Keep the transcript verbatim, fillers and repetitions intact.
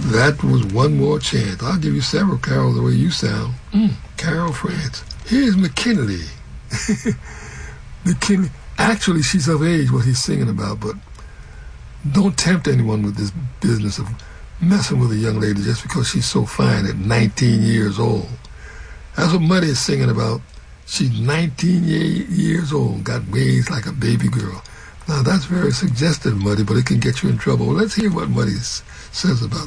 That was one more chance. I'll give you several, Carol, the way you sound. Mm. Carol France. Here's McKinley. McKinley. Actually, she's of age, what he's singing about, but don't tempt anyone with this business of messing with a young lady just because she's so fine at nineteen years old. That's what Muddy is singing about. She's nineteen years old, got ways like a baby girl. Now, that's very suggestive, Muddy, but it can get you in trouble. Well, let's hear what Muddy says about